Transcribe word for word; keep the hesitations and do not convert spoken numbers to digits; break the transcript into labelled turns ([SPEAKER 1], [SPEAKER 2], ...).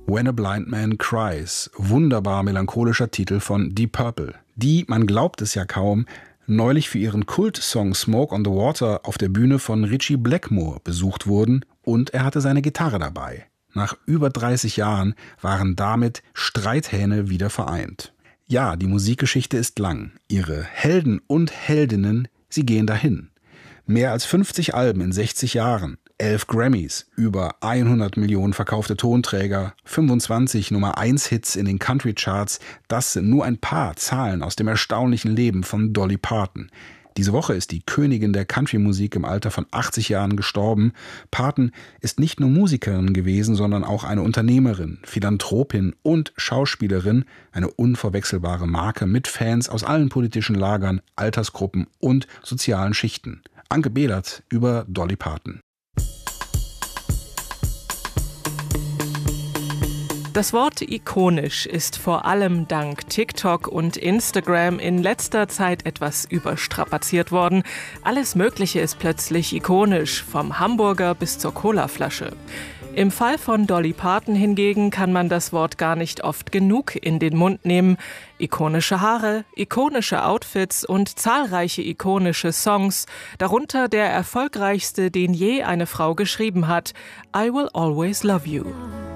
[SPEAKER 1] When a Blind Man Cries, wunderbar melancholischer Titel von Deep Purple, die, man glaubt es ja kaum, neulich für ihren Kultsong Smoke on the Water auf der Bühne von Ritchie Blackmore besucht wurden und er hatte seine Gitarre dabei. Nach über dreißig Jahren waren damit Streithähne wieder vereint. Ja, die Musikgeschichte ist lang. Ihre Helden und Heldinnen, sie gehen dahin. Mehr als fünfzig Alben in sechzig Jahren, elf Grammys, über hundert Millionen verkaufte Tonträger, fünfundzwanzig Nummer eins Hits in den Country-Charts, das sind nur ein paar Zahlen aus dem erstaunlichen Leben von Dolly Parton. Diese Woche ist die Königin der Country-Musik im Alter von achtzig Jahren gestorben. Parton ist nicht nur Musikerin gewesen, sondern auch eine Unternehmerin, Philanthropin und Schauspielerin, eine unverwechselbare Marke mit Fans aus allen politischen Lagern, Altersgruppen und sozialen Schichten. Anke Behlert über Dolly Parton.
[SPEAKER 2] Das Wort ikonisch ist vor allem dank TikTok und Instagram in letzter Zeit etwas überstrapaziert worden. Alles Mögliche ist plötzlich ikonisch, vom Hamburger bis zur Colaflasche. Im Fall von Dolly Parton hingegen kann man das Wort gar nicht oft genug in den Mund nehmen. Ikonische Haare, ikonische Outfits und zahlreiche ikonische Songs, darunter der erfolgreichste, den je eine Frau geschrieben hat, I Will Always Love You.